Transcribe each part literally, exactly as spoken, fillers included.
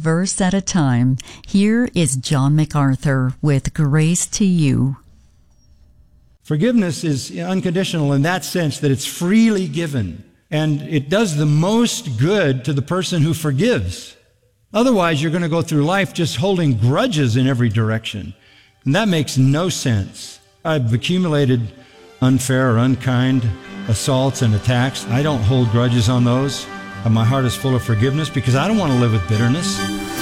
verse at a time. Here is John MacArthur with Grace to You. Forgiveness is unconditional in that sense that it's freely given, and it does the most good to the person who forgives. Otherwise, you're going to go through life just holding grudges in every direction, and that makes no sense. I've accumulated unfair or unkind assaults and attacks. I don't hold grudges on those. My heart is full of forgiveness because I don't want to live with bitterness.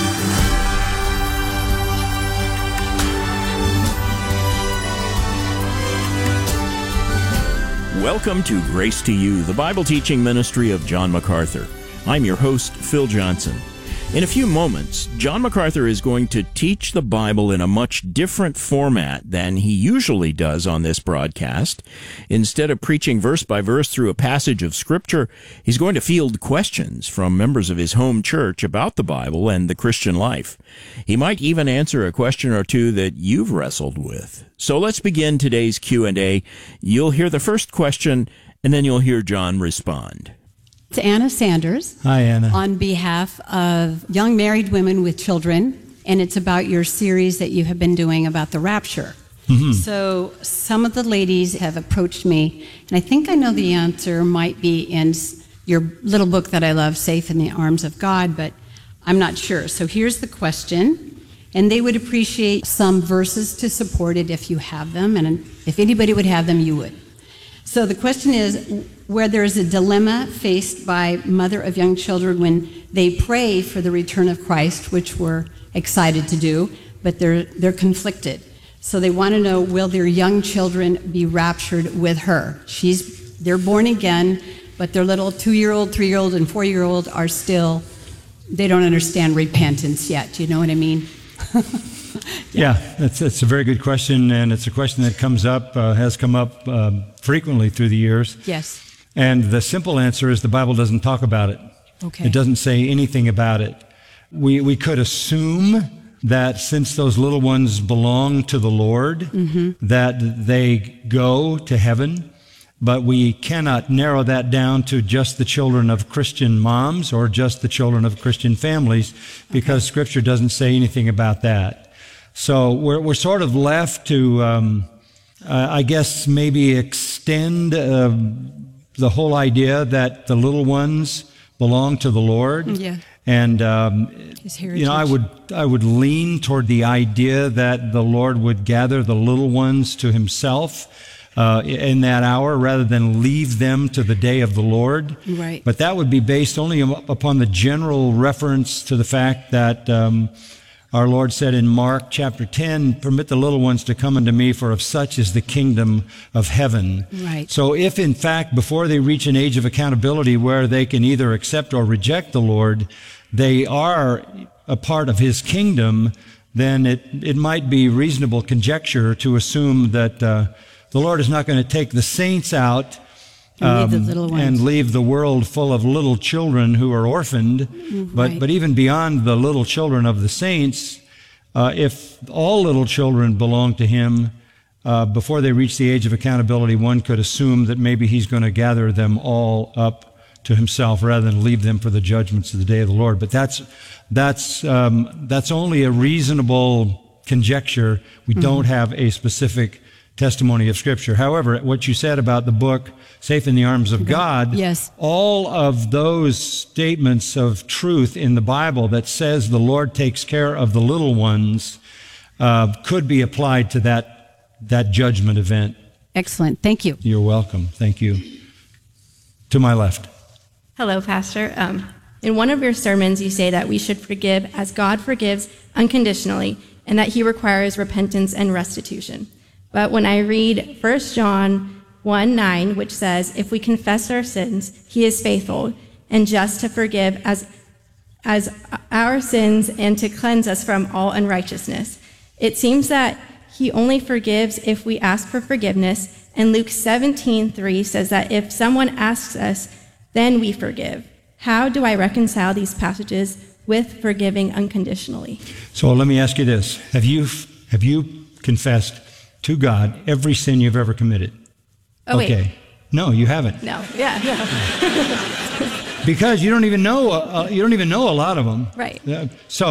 Welcome to Grace to You, the Bible teaching ministry of John MacArthur. I'm your host, Phil Johnson. In a few moments, John MacArthur is going to teach the Bible in a much different format than he usually does on this broadcast. Instead of preaching verse by verse through a passage of Scripture, he's going to field questions from members of his home church about the Bible and the Christian life. He might even answer a question or two that you've wrestled with. So let's begin today's Q and A. You'll hear the first question, and then you'll hear John respond. It's Anna Sanders. Hi, Anna. On behalf of young married women with children, and it's about your series that you have been doing about the rapture. Mm-hmm. So some of the ladies have approached me, and I think I know the answer might be in your little book that I love, Safe in the Arms of God, but I'm not sure. So here's the question, and they would appreciate some verses to support it if you have them, and if anybody would have them, you would. So the question is, where there is a dilemma faced by mother of young children when they pray for the return of Christ, which we're excited to do, but they're they're conflicted. So they want to know, will their young children be raptured with her? She's they're born again, but their little two-year-old, three-year-old, and four-year-old are still, they don't understand repentance yet. Do you know what I mean? Yeah, that's, that's a very good question, and it's a question that comes up, uh, has come up uh, frequently through the years. Yes. And the simple answer is the Bible doesn't talk about it. Okay. It doesn't say anything about it. We we could assume that since those little ones belong to the Lord, mm-hmm. that they go to heaven, but we cannot narrow that down to just the children of Christian moms or just the children of Christian families, because okay. Scripture doesn't say anything about that. So we're we're sort of left to, um, uh, I guess, maybe extend uh, the whole idea that the little ones belong to the Lord. Yeah. And um, you know, I would I would lean toward the idea that the Lord would gather the little ones to Himself uh, in that hour, rather than leave them to the day of the Lord. Right. But that would be based only upon the general reference to the fact that. Um, Our Lord said in Mark chapter ten, "Permit the little ones to come unto me, for of such is the kingdom of heaven." Right. So if in fact before they reach an age of accountability where they can either accept or reject the Lord, they are a part of His kingdom, then it, it might be reasonable conjecture to assume that uh, the Lord is not going to take the saints out And leave, the little ones. and leave the world full of little children who are orphaned. Right. But but even beyond the little children of the saints, uh, if all little children belong to Him, uh, before they reach the age of accountability, one could assume that maybe He's going to gather them all up to Himself rather than leave them for the judgments of the day of the Lord. But that's that's um, that's only a reasonable conjecture. We mm-hmm. don't have a specific testimony of Scripture. However, what you said about the book, Safe in the Arms of God, yes. all of those statements of truth in the Bible that says the Lord takes care of the little ones uh, could be applied to that that judgment event. Excellent. Thank you. You're welcome. Thank you. To my left. Hello, Pastor. Um, in one of your sermons, you say that we should forgive as God forgives unconditionally, and that He requires repentance and restitution. But when I read First John one nine, which says, "If we confess our sins, He is faithful and just to forgive as, as our sins and to cleanse us from all unrighteousness," it seems that He only forgives if we ask for forgiveness. And Luke seventeen three says that if someone asks us, then we forgive. How do I reconcile these passages with forgiving unconditionally? So let me ask you this. Have you have you confessed to God every sin you've ever committed? Oh, okay. Wait. No, you haven't. No. Yeah. No. Because you don't even know. Uh, you don't even know a lot of them. Right. Uh, so.